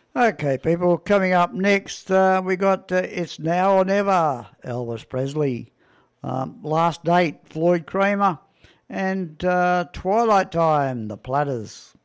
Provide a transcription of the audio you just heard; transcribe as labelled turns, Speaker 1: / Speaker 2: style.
Speaker 1: Okay, people, coming up next, we got It's Now or Never, Elvis Presley. Last Date, Floyd Kramer. And Twilight Time, The Platters.